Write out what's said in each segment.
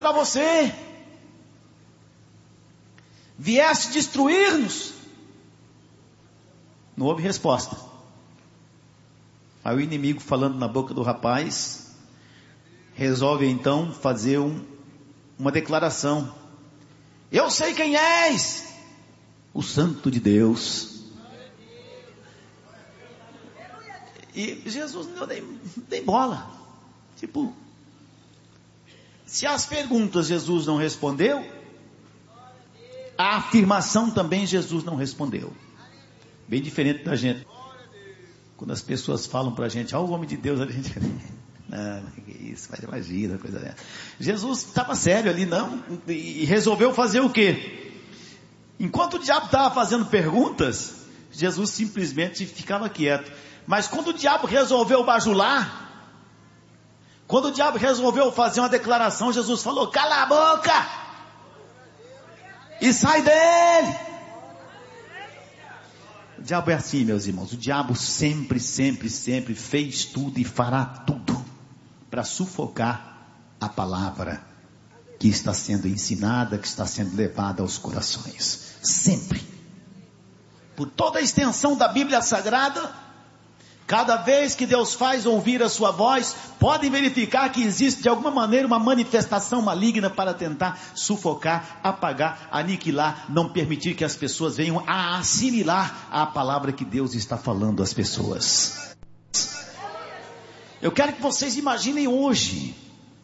para você, viesse destruir-nos. Não houve resposta. Aí o inimigo, falando na boca do rapaz, resolve então fazer uma declaração: eu sei quem és, o Santo de Deus. E Jesus não deu nem bola. Tipo, se as perguntas Jesus não respondeu, a afirmação também Jesus não respondeu. Bem diferente da gente. Quando as pessoas falam para a gente, o homem de Deus, a gente... Não, que isso, mas imagina, coisa dessa. Jesus estava sério ali, não, e resolveu fazer o quê? Enquanto o diabo estava fazendo perguntas, Jesus simplesmente ficava quieto. Mas quando o diabo resolveu bajular, quando o diabo resolveu fazer uma declaração, Jesus falou: cala a boca e sai dele. O diabo é assim, meus irmãos. O diabo sempre fez tudo e fará tudo para sufocar a palavra que está sendo ensinada, que está sendo levada aos corações. Sempre. Por toda a extensão da Bíblia Sagrada, cada vez que Deus faz ouvir a sua voz, podem verificar que existe de alguma maneira uma manifestação maligna para tentar sufocar, apagar, aniquilar, não permitir que as pessoas venham a assimilar a palavra que Deus está falando às pessoas. Eu quero que vocês imaginem hoje.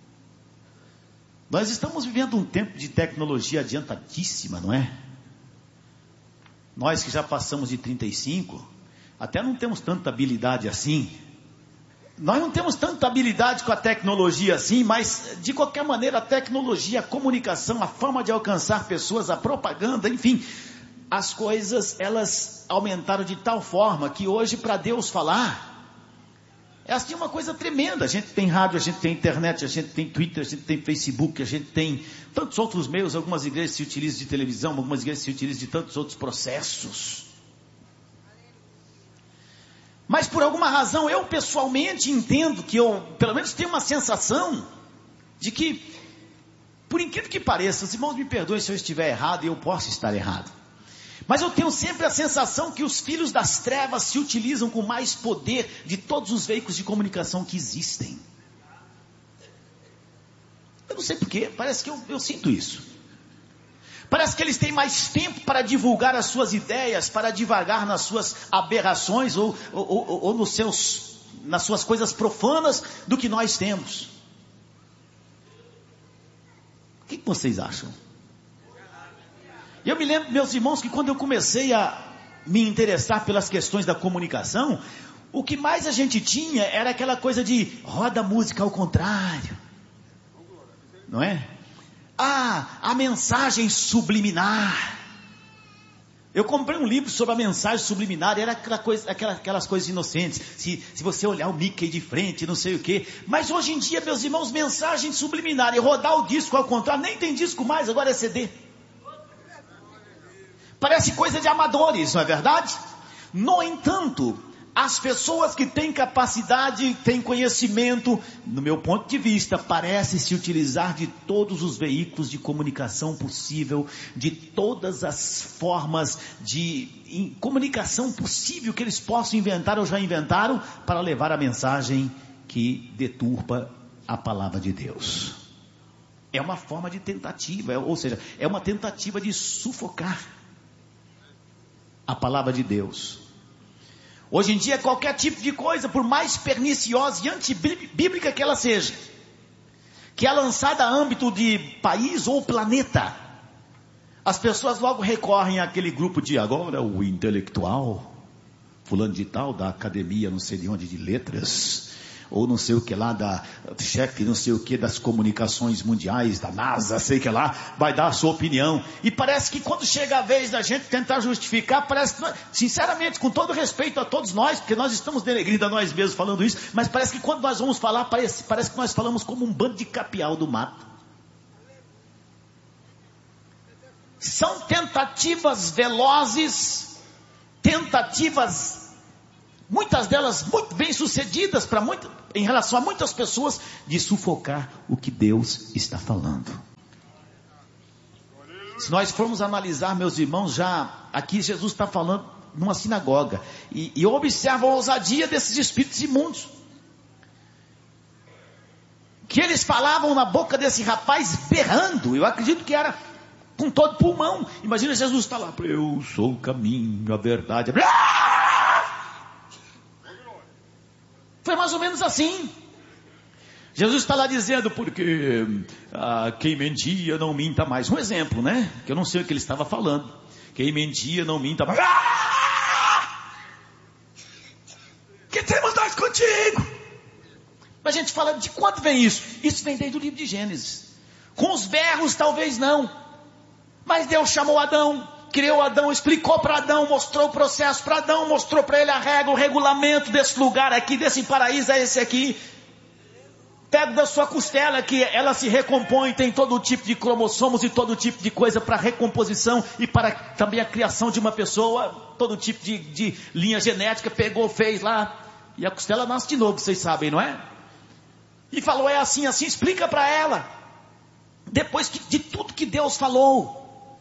Nós estamos vivendo um tempo de tecnologia adiantadíssima, não é? Nós que já passamos de 35, até não temos tanta habilidade assim. Nós não temos tanta habilidade com a tecnologia assim, mas de qualquer maneira a tecnologia, a comunicação, a forma de alcançar pessoas, a propaganda, enfim, as coisas elas aumentaram de tal forma que hoje para Deus falar é assim uma coisa tremenda. A gente tem rádio, a gente tem internet, a gente tem Twitter, a gente tem Facebook, a gente tem tantos outros meios. Algumas igrejas se utilizam de televisão, algumas igrejas se utilizam de tantos outros processos. Mas por alguma razão eu pessoalmente entendo que eu, pelo menos tenho uma sensação de que, por incrível que pareça, os irmãos me perdoem se eu estiver errado, e eu posso estar errado, mas eu tenho sempre a sensação que os filhos das trevas se utilizam com mais poder de todos os veículos de comunicação que existem. Eu não sei porquê, parece que eu sinto isso. Parece que eles têm mais tempo para divulgar as suas ideias, para divagar nas suas aberrações ou nas suas coisas profanas do que nós temos. O que vocês acham? Eu me lembro, meus irmãos, que quando eu comecei a me interessar pelas questões da comunicação, o que mais a gente tinha era aquela coisa de roda a música ao contrário, não é? A mensagem subliminar. Eu comprei um livro sobre a mensagem subliminar, era aquelas coisas inocentes, se você olhar o Mickey de frente, não sei o que. Mas hoje em dia, meus irmãos, mensagem subliminar, e rodar o disco ao contrário, nem tem disco mais, agora é CD. Parece coisa de amadores, não é verdade? No entanto, as pessoas que têm capacidade, têm conhecimento, no meu ponto de vista, parecem se utilizar de todos os veículos de comunicação possível, de todas as formas de comunicação possível que eles possam inventar ou já inventaram, para levar a mensagem que deturpa a palavra de Deus. É uma forma de tentativa, ou seja, é uma tentativa de sufocar a palavra de Deus. Hoje em dia, qualquer tipo de coisa, por mais perniciosa e antibíblica que ela seja, que é lançada a âmbito de país ou planeta, as pessoas logo recorrem àquele grupo de agora, o intelectual, fulano de tal, da academia não sei de onde, de letras, ou não sei o que lá, da chefe não sei o que das comunicações mundiais, da NASA, sei que lá, vai dar a sua opinião. E parece que quando chega a vez da gente tentar justificar, parece que, sinceramente, com todo respeito a todos nós, porque nós estamos denegrindo a nós mesmos falando isso, mas parece que quando nós vamos falar, parece que nós falamos como um bando de capial do mato. São tentativas velozes, tentativas muitas delas muito bem sucedidas em relação a muitas pessoas, de sufocar o que Deus está falando. Se nós formos analisar, meus irmãos, já aqui Jesus está falando numa sinagoga, e observa a ousadia desses espíritos imundos, que eles falavam na boca desse rapaz berrando. Eu acredito que era com todo pulmão. Imagina Jesus está lá: eu sou o caminho, a verdade. Foi mais ou menos assim. Jesus está lá dizendo: porque quem mentia não minta mais. Um exemplo, né? Que eu não sei o que ele estava falando. Quem mentia não minta mais. Que temos nós contigo? A gente fala, de quanto vem isso? Isso vem desde o livro de Gênesis. Com os berros talvez não, mas Deus chamou Adão, criou Adão, explicou para Adão, mostrou o processo para Adão, mostrou para ele a regra, o regulamento desse lugar aqui, desse paraíso é esse aqui. Pega da sua costela, que ela se recompõe, tem todo tipo de cromossomos e todo tipo de coisa para recomposição e para também a criação de uma pessoa, todo tipo de linha genética, pegou, fez lá, e a costela nasce de novo, vocês sabem, não é? E falou: é assim, assim, explica para ela. Depois de tudo que Deus falou,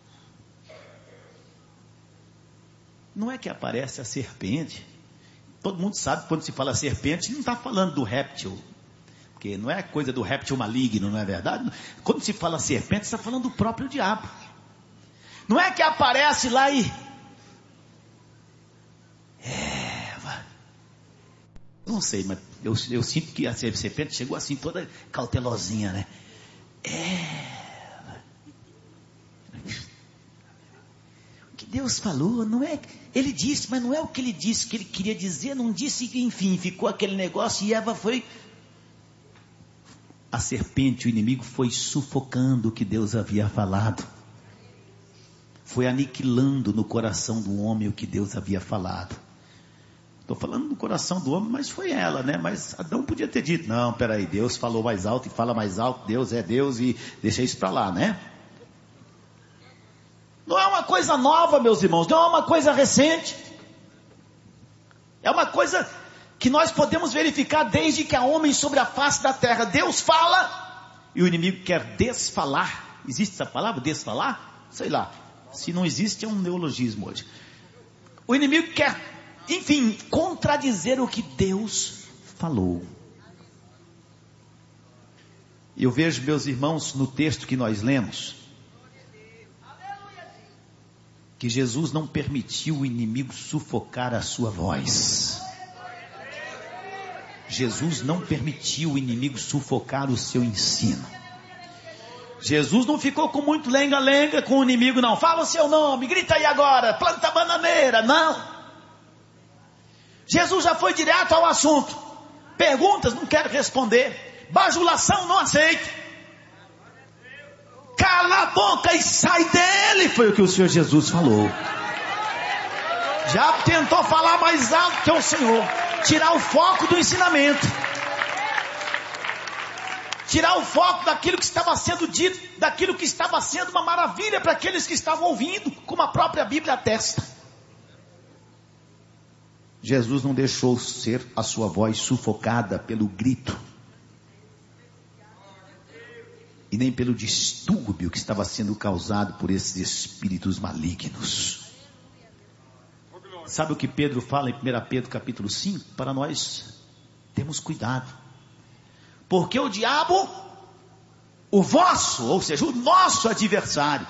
não é que aparece a serpente. Todo mundo sabe que quando se fala serpente, não está falando do réptil, porque não é coisa do réptil maligno, não é verdade? Quando se fala serpente, está falando do próprio diabo. Não é que aparece lá e não sei, mas eu sinto que a serpente chegou assim, toda cautelosinha, né? O que Deus falou, não é... Ele disse, mas não é o que ele disse, que ele queria dizer, não disse, enfim, ficou aquele negócio, e Eva foi... A serpente, o inimigo, foi sufocando o que Deus havia falado. Foi aniquilando no coração do homem o que Deus havia falado. Estou falando do coração do homem, mas foi ela, né? Mas Adão podia ter dito: não, peraí, Deus falou mais alto e fala mais alto, Deus é Deus e deixa isso para lá, né? Não é uma coisa nova, meus irmãos, não é uma coisa recente. É uma coisa que nós podemos verificar desde que há homens sobre a face da terra. Deus fala e o inimigo quer desfalar. Existe essa palavra, desfalar? Sei lá, se não existe é um neologismo hoje. O inimigo quer, enfim, contradizer o que Deus falou. Eu vejo, meus irmãos, no texto que nós lemos, que Jesus não permitiu o inimigo sufocar a sua voz. Jesus não permitiu o inimigo sufocar o seu ensino. Jesus não ficou com muito lenga-lenga com o inimigo, não. Fala o seu nome, grita aí agora, planta bananeira, não. Jesus já foi direto ao assunto. Perguntas, não quero responder. Bajulação, não aceito. Cala a boca e sai dele, foi o que o Senhor Jesus falou. Já tentou falar mais alto que o Senhor, tirar o foco do ensinamento, tirar o foco daquilo que estava sendo dito, daquilo que estava sendo uma maravilha para aqueles que estavam ouvindo, como a própria Bíblia atesta. Jesus não deixou ser a sua voz sufocada pelo grito, e nem pelo distúrbio que estava sendo causado por esses espíritos malignos. Sabe o que Pedro fala em 1 Pedro capítulo 5? Para nós termos cuidado, porque o diabo, o vosso, ou seja, o nosso adversário,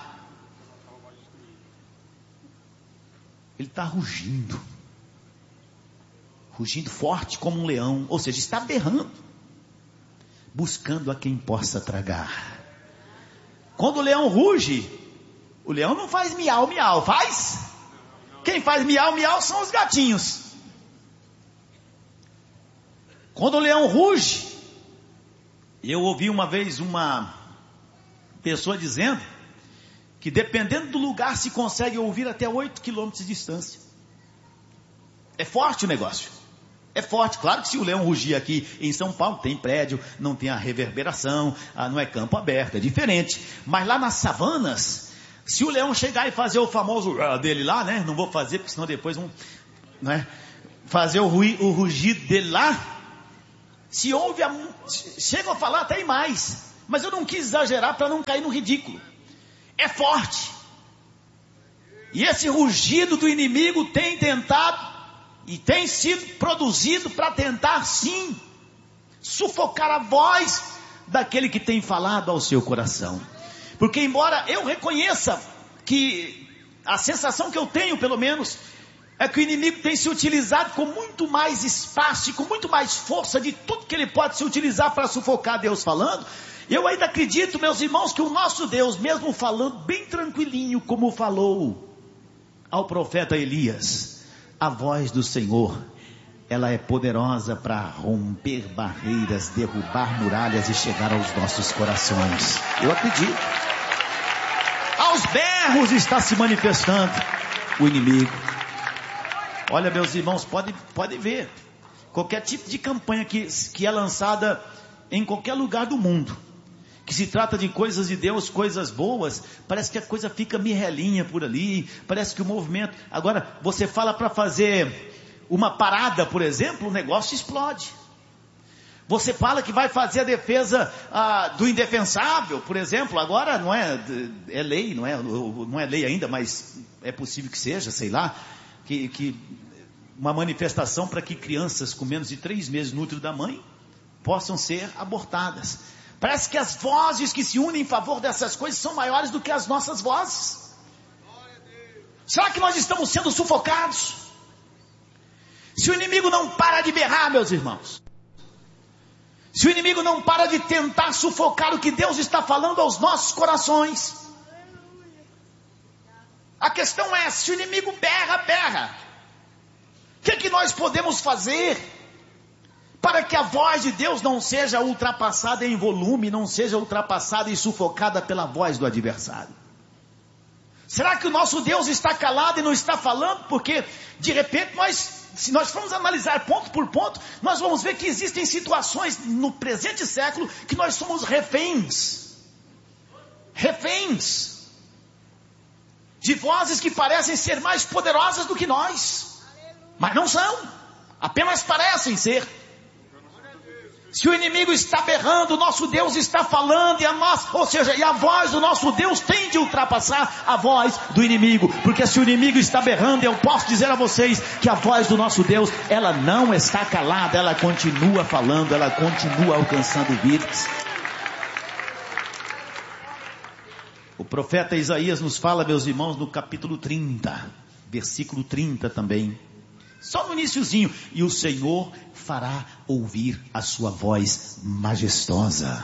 ele está rugindo forte como um leão, ou seja, está berrando, buscando a quem possa tragar. Quando o leão ruge, o leão não faz miau, miau, faz? Quem faz miau, miau são os gatinhos. Quando o leão ruge, eu ouvi uma vez uma pessoa dizendo que dependendo do lugar se consegue ouvir até 8 quilômetros de distância. É forte o negócio. É forte, claro que se o leão rugir aqui em São Paulo, tem prédio, não tem a reverberação, não é campo aberto, é diferente. Mas lá nas savanas, se o leão chegar e fazer o famoso dele lá, né? Não vou fazer, porque senão depois não é? fazer o rugido dele lá, se ouve, chega a falar até mais, mas eu não quis exagerar para não cair no ridículo. É forte. E esse rugido do inimigo tem tentado e tem sido produzido para tentar sim sufocar a voz daquele que tem falado ao seu coração. Porque embora eu reconheça que a sensação que eu tenho, pelo menos, é que o inimigo tem se utilizado com muito mais espaço e com muito mais força de tudo que ele pode se utilizar para sufocar Deus falando. Eu ainda acredito, meus irmãos, que o nosso Deus, mesmo falando bem tranquilinho, como falou ao profeta Elias, a voz do Senhor, ela é poderosa para romper barreiras, derrubar muralhas e chegar aos nossos corações. Eu acredito. Aos berros está se manifestando o inimigo. Olha, meus irmãos, pode ver. Qualquer tipo de campanha que é lançada em qualquer lugar do mundo, que se trata de coisas de Deus, coisas boas, parece que a coisa fica mirrelinha por ali, parece que o movimento... Agora, você fala para fazer uma parada, por exemplo, o negócio explode. Você fala que vai fazer a defesa do indefensável, por exemplo, agora não é lei, não é lei ainda, mas é possível que seja, sei lá, que uma manifestação para que crianças com menos de 3 meses no útero da mãe possam ser abortadas. Parece que as vozes que se unem em favor dessas coisas são maiores do que as nossas vozes. Será que nós estamos sendo sufocados? Se o inimigo não para de berrar, meus irmãos, se o inimigo não para de tentar sufocar o que Deus está falando aos nossos corações, a questão é, se o inimigo berra, o que nós podemos fazer para que a voz de Deus não seja ultrapassada em volume, não seja ultrapassada e sufocada pela voz do adversário? Será que o nosso Deus está calado e não está falando? Porque de repente se nós formos analisar ponto por ponto, nós vamos ver que existem situações no presente século que nós somos reféns de vozes que parecem ser mais poderosas do que nós, mas não são, apenas parecem ser. Se o inimigo está berrando, o nosso Deus está falando, e a voz do nosso Deus tem de ultrapassar a voz do inimigo, porque se o inimigo está berrando, eu posso dizer a vocês que a voz do nosso Deus, ela não está calada, ela continua falando, ela continua alcançando vidas. O profeta Isaías nos fala, meus irmãos, no capítulo 30, versículo 30 também, só no iniciozinho: e o Senhor fará ouvir a sua voz majestosa.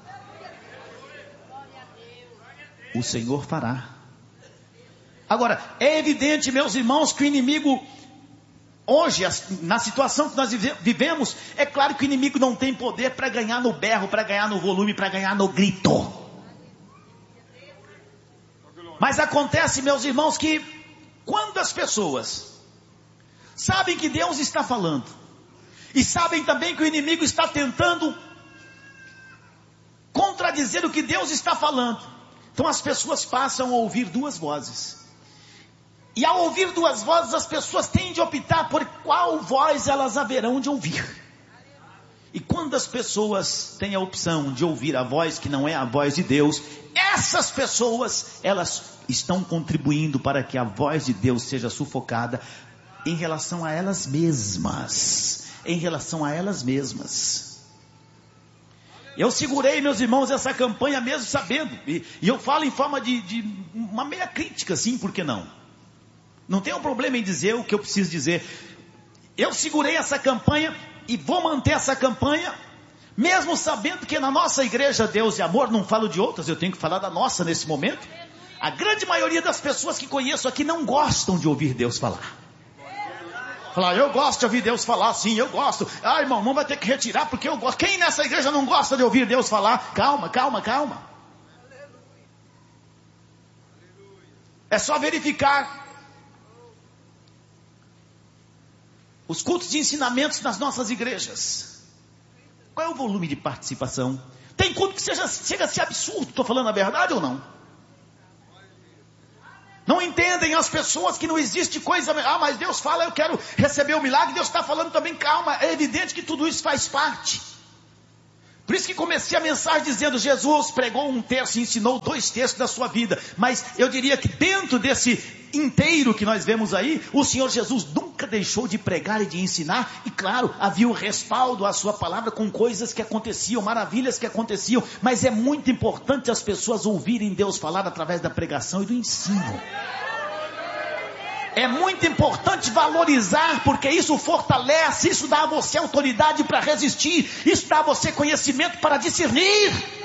O Senhor fará. Agora, é evidente, meus irmãos, que o inimigo, hoje, na situação que nós vivemos, é claro que o inimigo não tem poder para ganhar no berro, para ganhar no volume, para ganhar no grito. Mas acontece, meus irmãos, que quando as pessoas sabem que Deus está falando, e sabem também que o inimigo está tentando contradizer o que Deus está falando, então as pessoas passam a ouvir duas vozes. E ao ouvir duas vozes, as pessoas têm de optar por qual voz elas haverão de ouvir. E quando as pessoas têm a opção de ouvir a voz que não é a voz de Deus, essas pessoas, elas estão contribuindo para que a voz de Deus seja sufocada em relação a elas mesmas. Eu segurei, meus irmãos, essa campanha mesmo sabendo, e eu falo em forma de uma meia crítica, sim, por que não? Não tenho problema em dizer o que eu preciso dizer. Eu segurei essa campanha e vou manter essa campanha, mesmo sabendo que na nossa igreja Deus e Amor, não falo de outras, eu tenho que falar da nossa nesse momento, a grande maioria das pessoas que conheço aqui não gostam de ouvir Deus falar. Falar, eu gosto de ouvir Deus falar, sim, eu gosto. Ah, irmão, não vai ter que retirar porque eu gosto. Quem nessa igreja não gosta de ouvir Deus falar? Calma. É só verificar os cultos de ensinamentos nas nossas igrejas. Qual é o volume de participação? Tem culto que chega a ser absurdo, estou falando a verdade ou não? Não entendem as pessoas que não existe coisa... mas Deus fala, eu quero receber o milagre. Deus está falando também, calma. É evidente que tudo isso faz parte. Por isso que comecei a mensagem dizendo, Jesus pregou 1 terço e ensinou 2 terços da sua vida. Mas eu diria que dentro desse inteiro que nós vemos aí, o Senhor Jesus nunca deixou de pregar e de ensinar. E claro, havia o respaldo à sua palavra com coisas que aconteciam, maravilhas que aconteciam. Mas é muito importante as pessoas ouvirem Deus falar através da pregação e do ensino. É muito importante valorizar, porque isso fortalece, isso dá a você autoridade para resistir, isso dá a você conhecimento para discernir.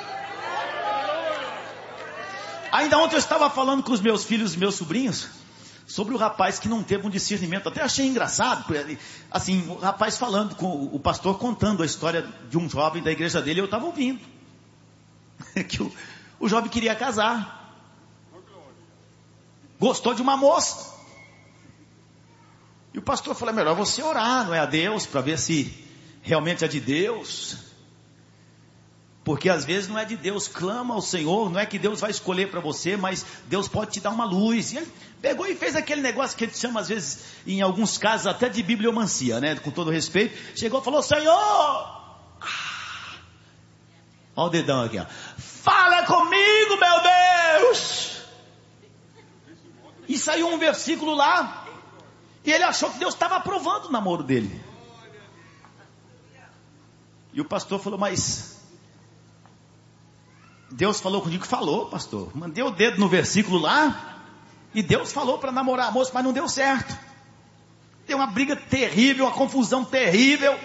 Ainda ontem eu estava falando com os meus filhos e meus sobrinhos sobre o rapaz que não teve um discernimento. Até achei engraçado, assim, o rapaz falando com o pastor, contando a história de um jovem da igreja dele. Eu estava ouvindo que o jovem queria casar, gostou de uma moça. E o pastor falou, é melhor você orar, não é, a Deus, para ver se realmente é de Deus. Porque às vezes não é de Deus, clama ao Senhor, não é que Deus vai escolher para você, mas Deus pode te dar uma luz. E ele pegou e fez aquele negócio que a gente chama às vezes, em alguns casos até de bibliomancia, né? Com todo respeito. Chegou e falou, Senhor, olha o dedão aqui, ó. Fala comigo, meu Deus. E saiu um versículo lá. E ele achou que Deus estava aprovando o namoro dele. E o pastor falou, mas Deus falou contigo? Falou, pastor. Mandei o dedo no versículo lá. E Deus falou para namorar a moça, mas não deu certo. Deu uma briga terrível, uma confusão terrível.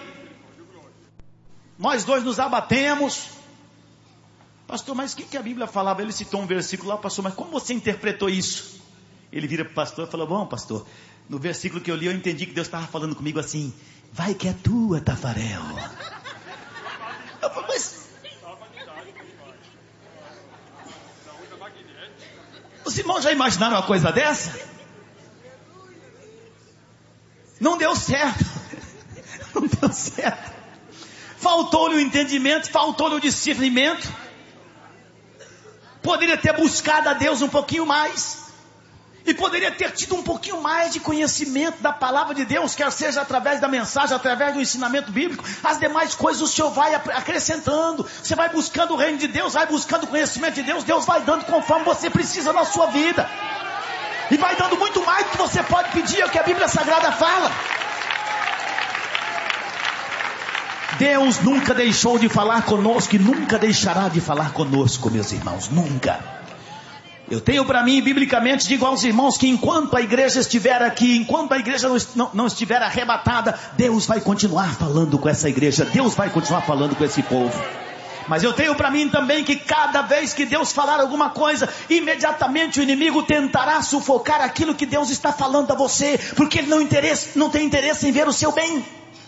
Nós dois nos abatemos. Pastor, mas o que a Bíblia falava? Ele citou um versículo lá, pastor, mas como você interpretou isso? Ele vira para o pastor e falou, bom, pastor, no versículo que eu li, eu entendi que Deus estava falando comigo assim, vai que é tua, Tafarel. Eu falei, mas... os irmãos já imaginaram uma coisa dessa? Não deu certo. Não deu certo. Faltou-lhe o entendimento, faltou-lhe o discernimento. Poderia ter buscado a Deus um pouquinho mais. E poderia ter tido um pouquinho mais de conhecimento da palavra de Deus, quer seja através da mensagem, através do ensinamento bíblico. As demais coisas o Senhor vai acrescentando. Você vai buscando o reino de Deus, vai buscando o conhecimento de Deus. Deus vai dando conforme você precisa na sua vida. E vai dando muito mais do que você pode pedir, é o que a Bíblia Sagrada fala. Deus nunca deixou de falar conosco e nunca deixará de falar conosco, meus irmãos, nunca. Eu tenho para mim, biblicamente, digo aos irmãos que enquanto a igreja estiver aqui, enquanto a igreja não estiver arrebatada, Deus vai continuar falando com essa igreja, Deus vai continuar falando com esse povo. Mas eu tenho para mim também que cada vez que Deus falar alguma coisa, imediatamente o inimigo tentará sufocar aquilo que Deus está falando a você, porque ele não tem interesse em ver o seu bem.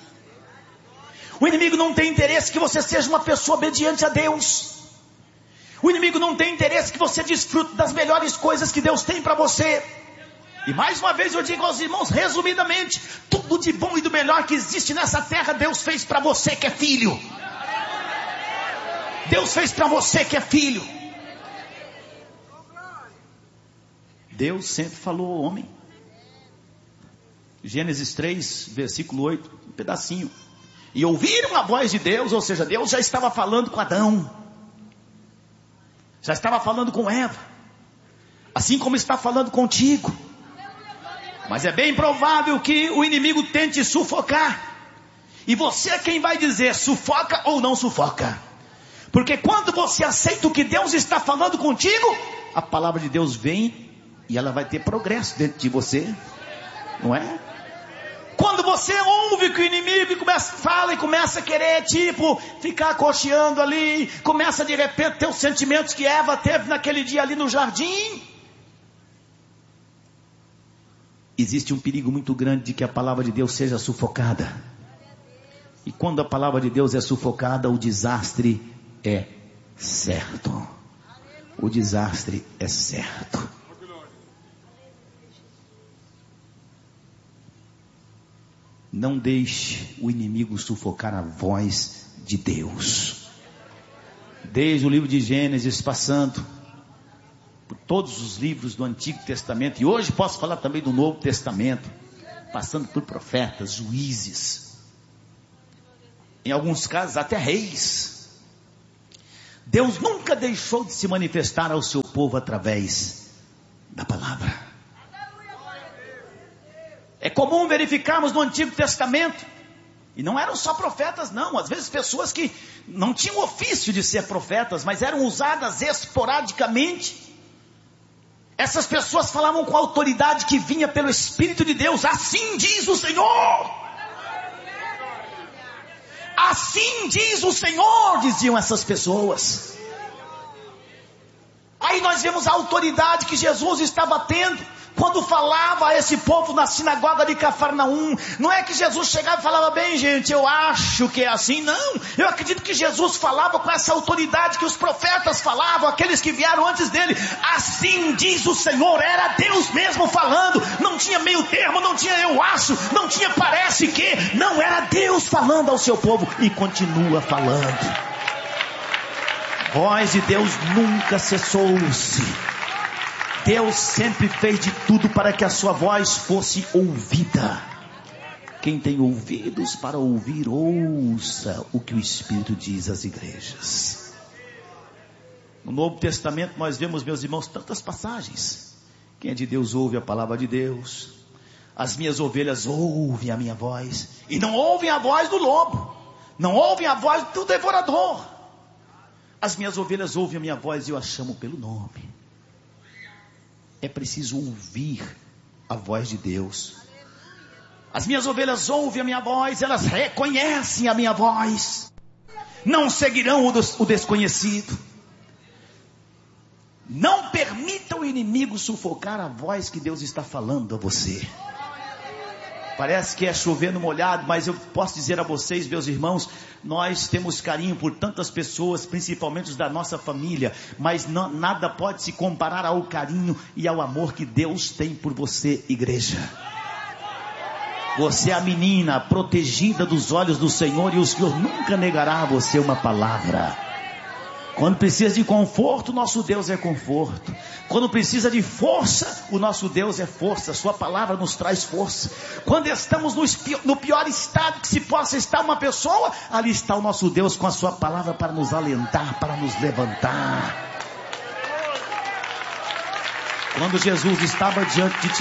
O inimigo não tem interesse que você seja uma pessoa obediente a Deus. O inimigo não tem interesse que você desfrute das melhores coisas que Deus tem para você. E mais uma vez eu digo aos irmãos, resumidamente, tudo de bom e do melhor que existe nessa terra, Deus fez para você que é filho. Deus fez para você que é filho. Deus sempre falou ao homem. Gênesis 3, versículo 8, um pedacinho. E ouviram a voz de Deus, ou seja, Deus já estava falando com Adão. Já estava falando com Eva, assim como está falando contigo. Mas é bem provável que o inimigo tente sufocar. E você é quem vai dizer, sufoca ou não sufoca. Porque quando você aceita o que Deus está falando contigo, a palavra de Deus vem e ela vai ter progresso dentro de você. Não é? Quando você ouve que o inimigo fala e começa a querer, ficar cocheando ali, começa de repente ter os sentimentos que Eva teve naquele dia ali no jardim. Existe um perigo muito grande de que a palavra de Deus seja sufocada. E quando a palavra de Deus é sufocada, o desastre é certo. O desastre é certo. Não deixe o inimigo sufocar a voz de Deus. Desde o livro de Gênesis, passando por todos os livros do Antigo Testamento, e hoje posso falar também do Novo Testamento, passando por profetas, juízes, em alguns casos até reis. Deus nunca deixou de se manifestar ao seu povo através da palavra. É comum verificarmos no Antigo Testamento, e não eram só profetas não, às vezes pessoas que não tinham ofício de ser profetas, mas eram usadas esporadicamente. Essas pessoas falavam com a autoridade que vinha pelo Espírito de Deus. Assim diz o Senhor. Assim diz o Senhor, diziam essas pessoas. Aí nós vemos a autoridade que Jesus estava tendo quando falava a esse povo na sinagoga de Cafarnaum. Não é que Jesus chegava e falava: bem, gente, eu acho que é assim. Não, eu acredito que Jesus falava com essa autoridade que os profetas falavam, aqueles que vieram antes dele. Assim diz o Senhor. Era Deus mesmo falando. Não tinha meio termo, não tinha eu acho, não tinha parece que. Não, era Deus falando ao seu povo, e continua falando. A voz de Deus nunca cessou-se. Deus sempre fez de tudo para que a sua voz fosse ouvida. Quem tem ouvidos para ouvir, ouça o que o Espírito diz às igrejas. No Novo Testamento nós vemos, meus irmãos, tantas passagens. Quem é de Deus ouve a palavra de Deus. As minhas ovelhas ouvem a minha voz, e não ouvem a voz do lobo, não ouvem a voz do devorador. As minhas ovelhas ouvem a minha voz e eu as chamo pelo nome. É preciso ouvir a voz de Deus. As minhas ovelhas ouvem a minha voz, elas reconhecem a minha voz. Não seguirão o desconhecido. Não permita o inimigo sufocar a voz que Deus está falando a você. Parece que é chover no molhado, mas eu posso dizer a vocês, meus irmãos, nós temos carinho por tantas pessoas, principalmente os da nossa família, mas nada pode se comparar ao carinho e ao amor que Deus tem por você, igreja. Você é a menina protegida dos olhos do Senhor, e o Senhor nunca negará a você uma palavra. Quando precisa de conforto, nosso Deus é conforto. Quando precisa de força, o nosso Deus é força. Sua palavra nos traz força. Quando estamos no pior estado que se possa estar uma pessoa, ali está o nosso Deus com a sua palavra para nos alentar, para nos levantar. Quando Jesus estava diante de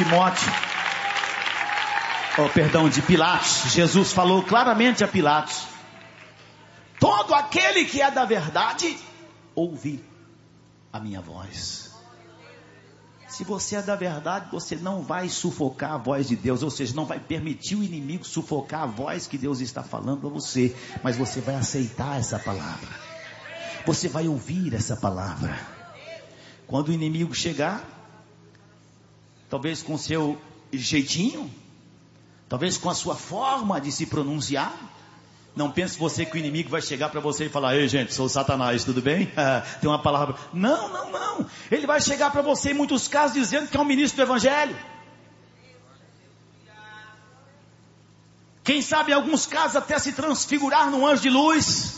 de Pilatos, Jesus falou claramente a Pilatos: todo aquele que é da verdade, ouvir a minha voz. Se você é da verdade, você não vai sufocar a voz de Deus, ou seja, não vai permitir o inimigo sufocar a voz que Deus está falando a você, mas você vai aceitar essa palavra, você vai ouvir essa palavra. Quando o inimigo chegar, talvez com seu jeitinho, talvez com a sua forma de se pronunciar, não pense você que o inimigo vai chegar para você e falar: ei, gente, sou Satanás, tudo bem? Tem uma palavra. Não. Ele vai chegar para você em muitos casos dizendo que é um ministro do Evangelho. Quem sabe em alguns casos até se transfigurar num anjo de luz.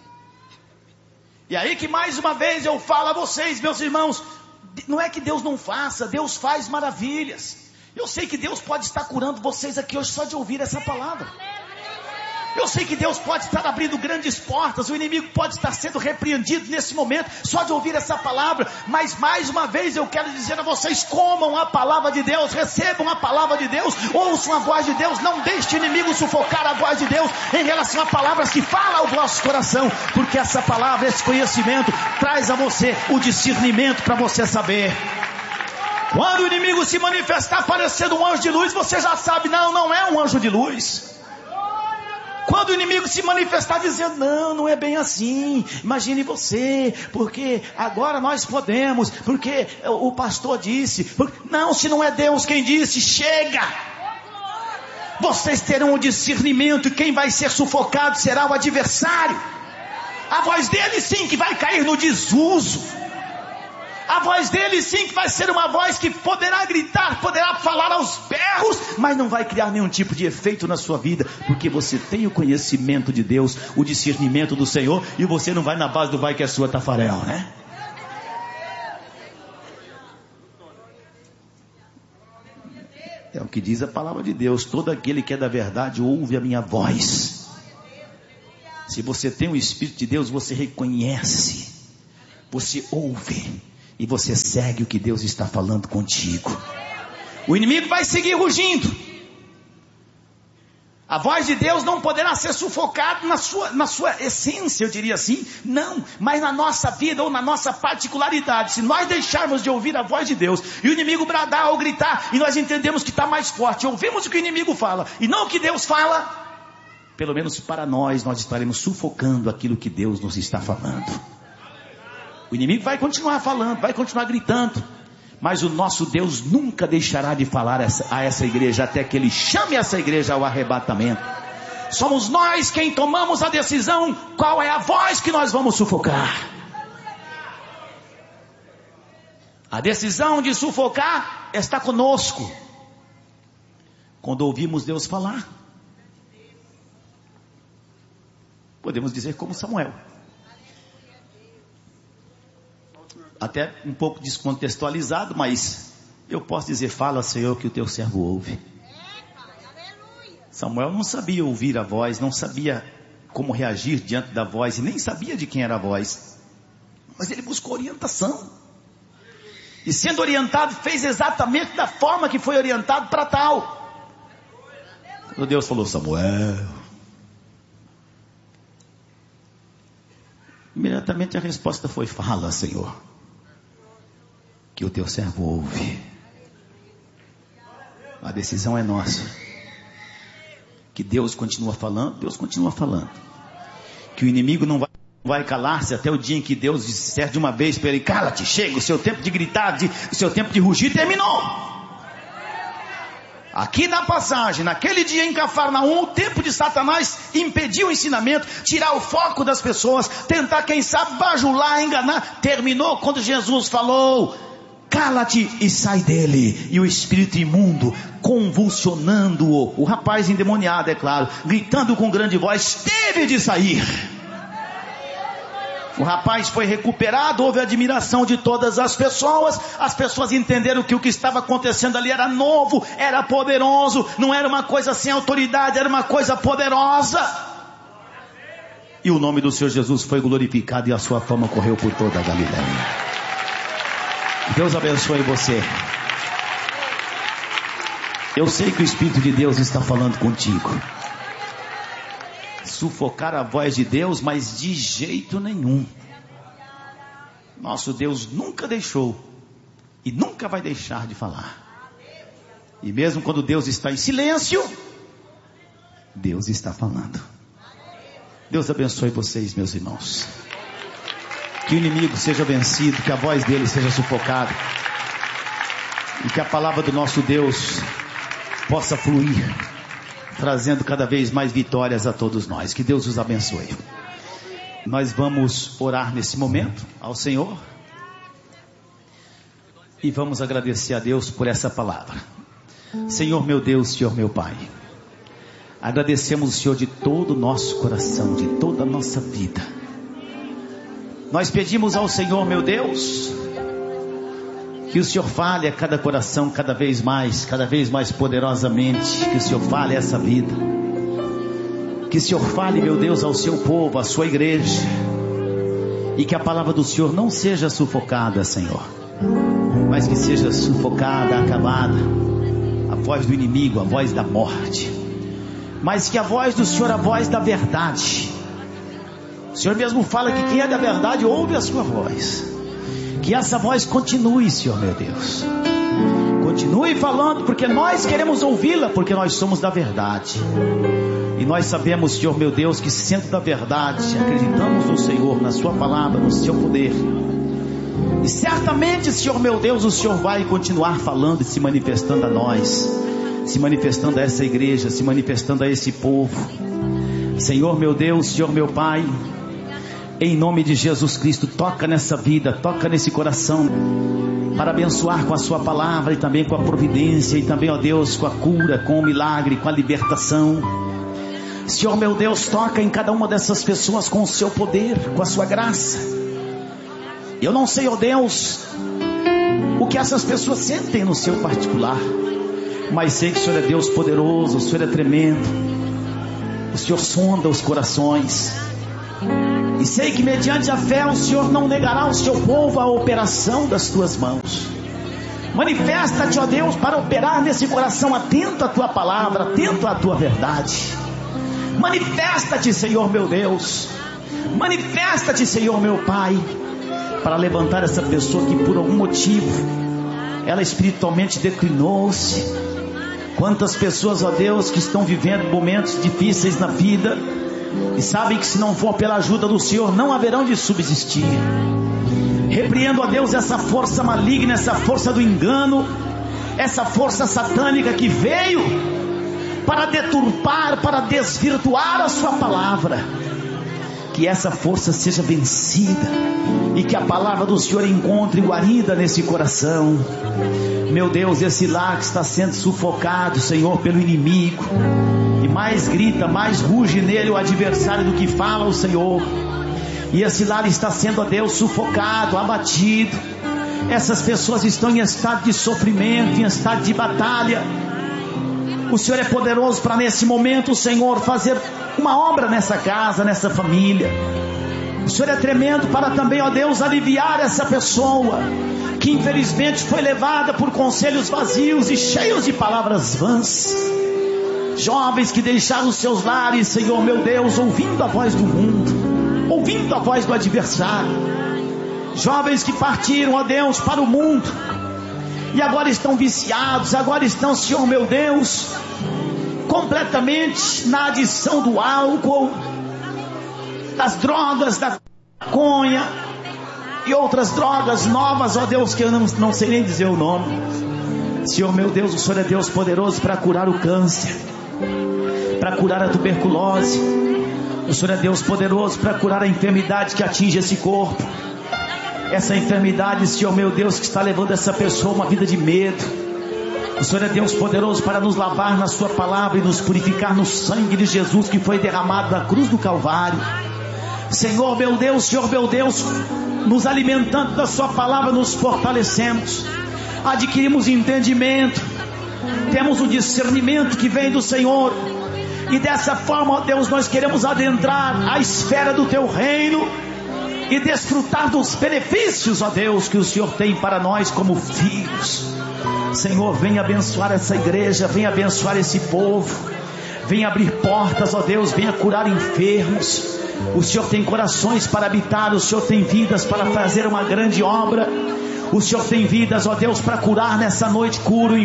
E aí que mais uma vez eu falo a vocês, meus irmãos, não é que Deus não faça, Deus faz maravilhas. Eu sei que Deus pode estar curando vocês aqui hoje só de ouvir essa palavra. Eu sei que Deus pode estar abrindo grandes portas, o inimigo pode estar sendo repreendido nesse momento, só de ouvir essa palavra. Mas mais uma vez eu quero dizer a vocês: comam a palavra de Deus, recebam a palavra de Deus, ouçam a voz de Deus, não deixe o inimigo sufocar a voz de Deus em relação a palavras que falam ao vosso coração, porque essa palavra, esse conhecimento, traz a você o discernimento para você saber. Quando o inimigo se manifestar parecendo um anjo de luz, você já sabe: não é um anjo de luz. Quando o inimigo se manifestar dizendo: não é bem assim, imagine você, porque agora nós podemos, porque o pastor disse, não, se não é Deus quem disse, chega. Vocês terão o discernimento, e quem vai ser sufocado será o adversário. A voz dele sim que vai cair no desuso. A voz dele sim que vai ser uma voz que poderá gritar, poderá falar aos berros, mas não vai criar nenhum tipo de efeito na sua vida, porque você tem o conhecimento de Deus, o discernimento do Senhor, e você não vai na base do vai que é sua, Tafarel, né? É o que diz a palavra de Deus: todo aquele que é da verdade ouve a minha voz. Se você tem o Espírito de Deus, você reconhece, você ouve e você segue o que Deus está falando contigo. O inimigo vai seguir rugindo. A voz de Deus não poderá ser sufocada na sua essência, eu diria assim. Não, mas na nossa vida ou na nossa particularidade. Se nós deixarmos de ouvir a voz de Deus e o inimigo bradar ou gritar, e nós entendemos que está mais forte, ouvimos o que o inimigo fala e não o que Deus fala, pelo menos para nós estaremos sufocando aquilo que Deus nos está falando. O inimigo vai continuar falando, vai continuar gritando, mas o nosso Deus nunca deixará de falar a essa igreja até que Ele chame essa igreja ao arrebatamento. Somos nós quem tomamos a decisão qual é a voz que nós vamos sufocar. A decisão de sufocar está conosco. Quando ouvimos Deus falar, podemos dizer como Samuel. Até um pouco descontextualizado, mas eu posso dizer: fala, Senhor, que o teu servo ouve. Samuel não sabia ouvir a voz, não sabia como reagir diante da voz, e nem sabia de quem era a voz, mas ele buscou orientação, e sendo orientado, fez exatamente da forma que foi orientado para tal. Quando Deus falou: Samuel, imediatamente a resposta foi: fala, Senhor, que o teu servo ouve. A decisão é nossa. Que Deus continua falando, Deus continua falando. Que o inimigo não vai calar-se até o dia em que Deus disser de uma vez para ele: cala-te, chega, o seu tempo de gritar, o seu tempo de rugir terminou. Aqui na passagem, naquele dia em Cafarnaum, o tempo de Satanás impedir o ensinamento, tirar o foco das pessoas, tentar, quem sabe, bajular, enganar, terminou quando Jesus falou: cala-te e sai dele. E o espírito imundo, convulsionando-o, o rapaz endemoniado, é claro, gritando com grande voz, teve de sair. O rapaz foi recuperado, houve admiração de todas as pessoas entenderam que o que estava acontecendo ali era novo, era poderoso, não era uma coisa sem autoridade, era uma coisa poderosa. E o nome do Senhor Jesus foi glorificado e a sua fama correu por toda a Galileia. Deus abençoe você. Eu sei que o Espírito de Deus está falando contigo. Sufocar a voz de Deus, mas de jeito nenhum. Nosso Deus nunca deixou e nunca vai deixar de falar. E mesmo quando Deus está em silêncio, Deus está falando. Deus abençoe vocês, meus irmãos. Que o inimigo seja vencido, que a voz dele seja sufocada, e que a palavra do nosso Deus possa fluir, trazendo cada vez mais vitórias a todos nós. Que Deus os abençoe. Nós vamos orar nesse momento ao Senhor e vamos agradecer a Deus por essa palavra. Senhor meu Deus, Senhor meu Pai, agradecemos o Senhor de todo o nosso coração, de toda a nossa vida. Nós pedimos ao Senhor, meu Deus, que o Senhor fale a cada coração cada vez mais poderosamente. Que o Senhor fale a essa vida. Que o Senhor fale, meu Deus, ao seu povo, à sua igreja. E que a palavra do Senhor não seja sufocada, Senhor, mas que seja sufocada, acabada, a voz do inimigo, a voz da morte. Mas que a voz do Senhor, a voz da verdade. O Senhor mesmo fala que quem é da verdade ouve a sua voz. Que essa voz continue, Senhor meu Deus. Continue falando, porque nós queremos ouvi-la, porque nós somos da verdade. E nós sabemos, Senhor meu Deus, que sendo da verdade, acreditamos no Senhor, na sua palavra, no seu poder. E certamente, Senhor meu Deus, o Senhor vai continuar falando e se manifestando a nós, se manifestando a essa igreja, se manifestando a esse povo. Senhor meu Deus, Senhor meu Pai, em nome de Jesus Cristo, toca nessa vida, toca nesse coração, para abençoar com a sua palavra e também com a providência, e também, ó Deus, com a cura, com o milagre, com a libertação. Senhor meu Deus, toca em cada uma dessas pessoas com o seu poder, com a sua graça. Eu não sei, ó Deus, o que essas pessoas sentem no seu particular, mas sei que o Senhor é Deus poderoso, o Senhor é tremendo, o Senhor sonda os corações, e sei que mediante a fé o Senhor não negará ao seu povo a operação das tuas mãos. Manifesta-te, ó Deus, para operar nesse coração atento à tua palavra, atento à tua verdade. Manifesta-te, Senhor meu Deus, manifesta-te, Senhor meu Pai, para levantar essa pessoa que por algum motivo ela espiritualmente declinou-se. Quantas pessoas, ó Deus, que estão vivendo momentos difíceis na vida e sabem que se não for pela ajuda do Senhor não haverão de subsistir. Repreendo, ó Deus, essa força maligna, essa força do engano, essa força satânica que veio para deturpar, para desvirtuar a sua palavra. Que essa força seja vencida e que a palavra do Senhor encontre guarida nesse coração. Meu Deus, esse lar que está sendo sufocado, Senhor, pelo inimigo, e mais grita, mais ruge nele o adversário do que fala o Senhor. E esse lar está sendo, ó Deus, sufocado, abatido. Essas pessoas estão em estado de sofrimento, em estado de batalha. O Senhor é poderoso para nesse momento, Senhor, fazer uma obra nessa casa, nessa família. O Senhor é tremendo para também, ó Deus, aliviar essa pessoa que infelizmente foi levada por conselhos vazios e cheios de palavras vãs. Jovens que deixaram os seus lares, Senhor meu Deus, ouvindo a voz do mundo, ouvindo a voz do adversário. Jovens que partiram, ó Deus, para o mundo e agora estão viciados, agora estão, Senhor meu Deus, completamente na adição do álcool, das drogas, da maconha e outras drogas novas, ó Deus, que eu não sei nem dizer o nome. Senhor meu Deus, o Senhor é Deus poderoso para curar o câncer, para curar a tuberculose. O Senhor é Deus poderoso para curar a enfermidade que atinge esse corpo. Essa enfermidade, Senhor meu Deus, que está levando essa pessoa uma vida de medo. O Senhor é Deus poderoso para nos lavar na sua palavra e nos purificar no sangue de Jesus que foi derramado na cruz do Calvário. Senhor meu Deus, Senhor meu Deus, nos alimentando da sua palavra, nos fortalecemos, adquirimos entendimento, temos o discernimento que vem do Senhor, e dessa forma, ó Deus, nós queremos adentrar a esfera do teu reino e desfrutar dos benefícios, ó Deus, que o Senhor tem para nós como filhos. Senhor, vem abençoar essa igreja, vem abençoar esse povo, vem abrir portas, ó Deus, venha curar enfermos. O Senhor tem corações para habitar, o Senhor tem vidas para fazer uma grande obra. O Senhor tem vidas, ó Deus, para curar nessa noite. Cura o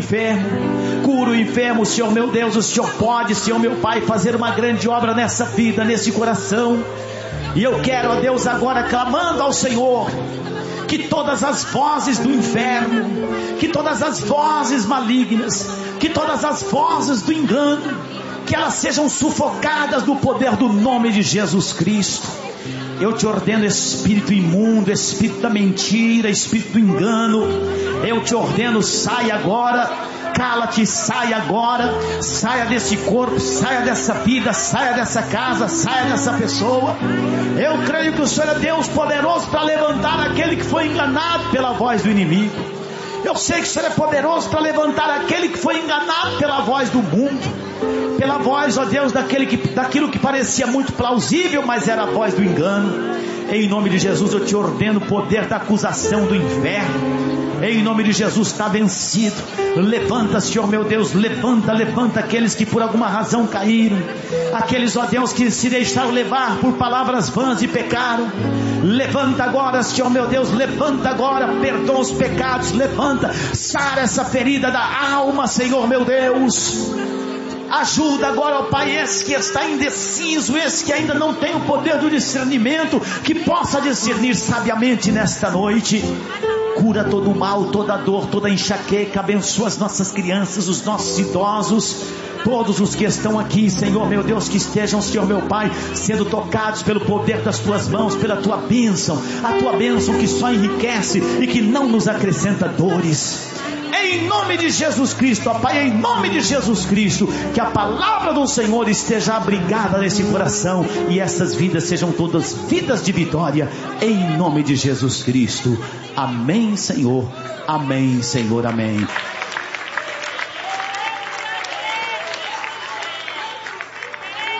enfermo, Senhor meu Deus. O Senhor pode, Senhor meu Pai, fazer uma grande obra nessa vida, nesse coração. E eu quero, ó Deus, agora clamando ao Senhor, que todas as vozes do inferno, que todas as vozes malignas, que todas as vozes do engano, que elas sejam sufocadas no poder do nome de Jesus Cristo. Eu te ordeno, espírito imundo, espírito da mentira, espírito do engano, eu te ordeno, sai agora, cala-te, sai agora, saia desse corpo, saia dessa vida, saia dessa casa, saia dessa pessoa. Eu creio que o Senhor é Deus poderoso para levantar aquele que foi enganado pela voz do inimigo. Eu sei que o Senhor é poderoso para levantar aquele que foi enganado pela voz do mundo, pela voz, ó Deus, daquilo que parecia muito plausível, mas era a voz do engano. Em nome de Jesus eu te ordeno o poder da acusação do inferno. Em nome de Jesus está vencido. Levanta, Senhor meu Deus, levanta aqueles que por alguma razão caíram, aqueles, ó Deus, que se deixaram levar por palavras vãs e pecaram. Levanta agora, Senhor meu Deus, levanta agora, perdoa os pecados, levanta, sara essa ferida da alma, Senhor meu Deus. Ajuda agora, ó Pai, esse que está indeciso, esse que ainda não tem o poder do discernimento, que possa discernir sabiamente nesta noite. Cura todo o mal, toda a dor, toda a enxaqueca. Abençoa as nossas crianças, os nossos idosos, todos os que estão aqui, Senhor meu Deus, que estejam, Senhor meu Pai, sendo tocados pelo poder das tuas mãos, pela tua bênção, a tua bênção que só enriquece e que não nos acrescenta dores. Em nome de Jesus Cristo, ó Pai, em nome de Jesus Cristo, que a palavra do Senhor esteja abrigada nesse coração e essas vidas sejam todas vidas de vitória, em nome de Jesus Cristo. Amém, Senhor. Amém, Senhor. Amém.